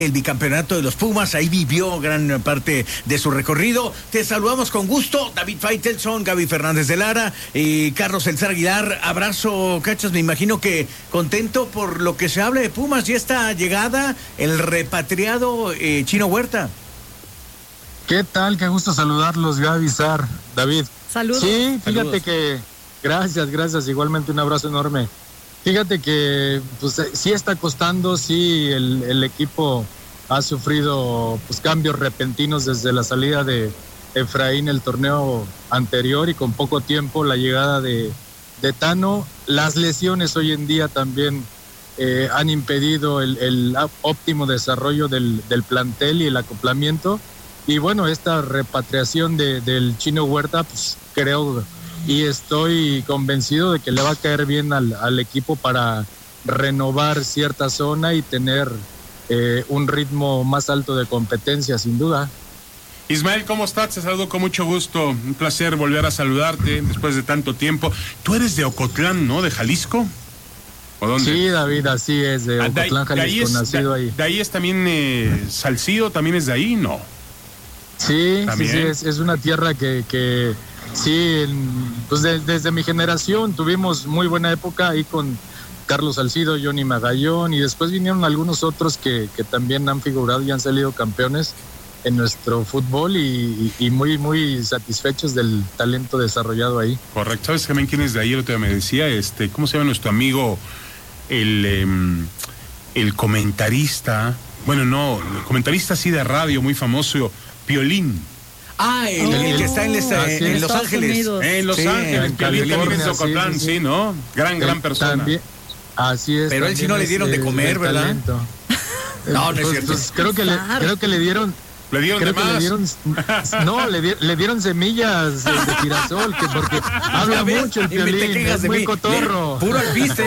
el bicampeonato de los Pumas, ahí vivió gran parte de su recorrido. Te saludamos con gusto, David Faitelson, Gaby Fernández de Lara y Carlos Elzar Aguilar. Abrazo, Cachas, me imagino que contento por lo que se habla de Pumas y esta llegada, el repatriado Chino Huerta. ¿Qué tal? Qué gusto saludarlos, Gaby, Sar, David. Saludos. Sí, fíjate Saludos. que... Gracias, igualmente un abrazo enorme. Fíjate que pues sí está costando, sí el equipo ha sufrido pues cambios repentinos desde la salida de Efraín el torneo anterior y con poco tiempo la llegada de Tano. Las lesiones hoy en día también han impedido el óptimo desarrollo del plantel y el acoplamiento. Y bueno, esta repatriación del Chino Huerta, pues creo y estoy convencido de que le va a caer bien al equipo para renovar cierta zona y tener un ritmo más alto de competencia, sin duda. Ismael, ¿cómo estás? Te saludo con mucho gusto. Un placer volver a saludarte después de tanto tiempo. Tú eres de Ocotlán, ¿no? ¿De Jalisco? ¿O dónde? Sí, David, así es, de Ocotlán, Jalisco, nacido ahí. ¿De ahí es también Salcido? ¿También es de ahí? No. Sí, ¿También? sí, es una tierra que sí, pues desde mi generación tuvimos muy buena época ahí con Carlos Salcido, Johnny Magallón, y después vinieron algunos otros que también han figurado y han salido campeones en nuestro fútbol y muy, muy satisfechos del talento desarrollado ahí. Correcto. ¿Sabes también quién es de ahí? El otro día me decía, ¿cómo se llama nuestro amigo, el comentarista? Bueno, no, el comentarista así de radio, muy famoso, Piolín. Ah, el que está en Los Ángeles. En Los Sí, Ángeles, en Piolín también es de California, Ocotlán, sí, ¿no? Gran persona. También, así es. Pero él sí no le dieron de comer, ¿verdad? Talento. No, no es cierto. Pues creo que le dieron... ¿Le dieron de más? Le dieron semillas de girasol, porque habla mucho el Piolín, es muy cotorro. Puro alpiste.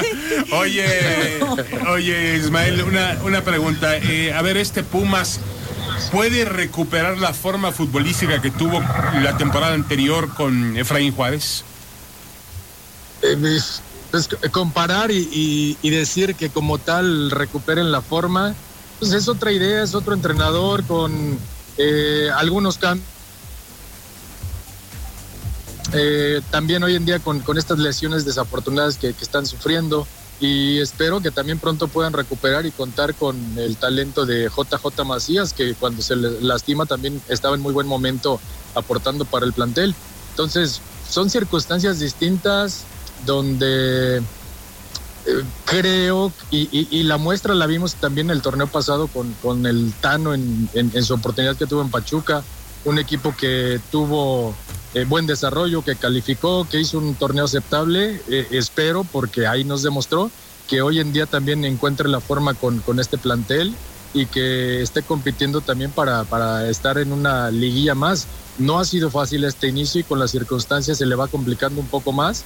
Oye, Ismael, una pregunta. A ver, Pumas, ¿puede recuperar la forma futbolística que tuvo la temporada anterior con Efraín Juárez? Pues comparar y decir que como tal recuperen la forma, pues es otra idea, es otro entrenador con algunos cambios. También hoy en día con estas lesiones desafortunadas que están sufriendo, y espero que también pronto puedan recuperar y contar con el talento de JJ Macías, que cuando se le lastima también estaba en muy buen momento aportando para el plantel. Entonces son circunstancias distintas donde creo, y la muestra la vimos también el torneo pasado con el Tano en su oportunidad que tuvo en Pachuca, un equipo que tuvo buen desarrollo, que calificó, que hizo un torneo aceptable. Espero, porque ahí nos demostró que hoy en día también encuentre la forma con este plantel y que esté compitiendo también para estar en una liguilla más. No ha sido fácil este inicio y con las circunstancias se le va complicando un poco más,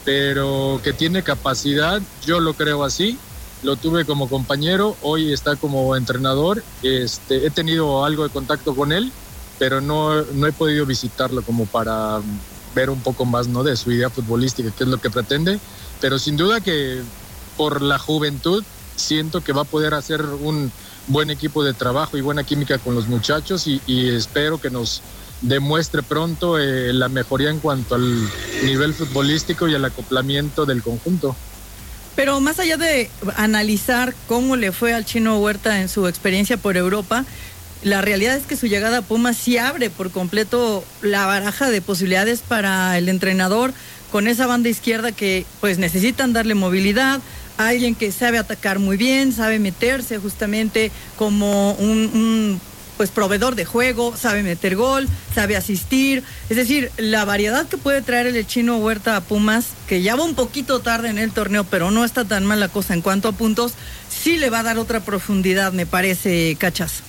pero que tiene capacidad, yo lo creo así. Lo tuve como compañero, hoy está como entrenador. He tenido algo de contacto con él, pero no he podido visitarlo como para ver un poco más, ¿no?, de su idea futbolística, qué es lo que pretende. Pero sin duda que por la juventud siento que va a poder hacer un buen equipo de trabajo y buena química con los muchachos, y espero que nos demuestre pronto la mejoría en cuanto al nivel futbolístico y al acoplamiento del conjunto. Pero más allá de analizar cómo le fue al Chino Huerta en su experiencia por Europa, la realidad es que su llegada a Pumas sí abre por completo la baraja de posibilidades para el entrenador, con esa banda izquierda que pues necesitan darle movilidad, alguien que sabe atacar muy bien, sabe meterse justamente como un pues proveedor de juego, sabe meter gol, sabe asistir. Es decir, la variedad que puede traer el Chino Huerta a Pumas, que ya va un poquito tarde en el torneo, pero no está tan mal la cosa en cuanto a puntos, sí le va a dar otra profundidad, me parece, Cachas.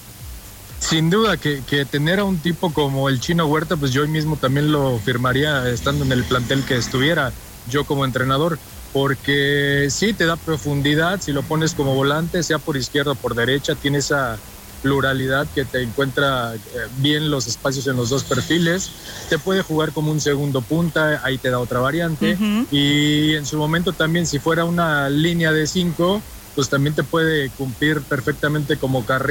Sin duda que tener a un tipo como el Chino Huerta, pues yo hoy mismo también lo firmaría estando en el plantel que estuviera yo como entrenador, porque sí te da profundidad si lo pones como volante, sea por izquierda o por derecha, tiene esa pluralidad que te encuentra bien los espacios en los dos perfiles, te puede jugar como un segundo punta, ahí te da otra variante, y en su momento también si fuera una línea de 5, pues también te puede cumplir perfectamente como carrera.